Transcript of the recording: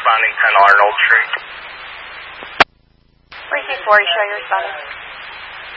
responding 10 Arnold Street. Precinct 4, show you're responding.